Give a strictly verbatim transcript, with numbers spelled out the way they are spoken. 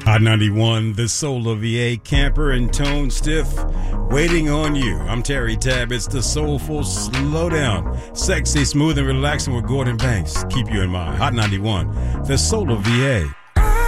Hot ninety-one, the Solar V A, camper and tone stiff, waiting on you. I'm Terry Tabb. It's the soulful slowdown, sexy, smooth, and relaxing with Gordon Banks. Keep you in mind. Hot ninety-one, the Solar V A.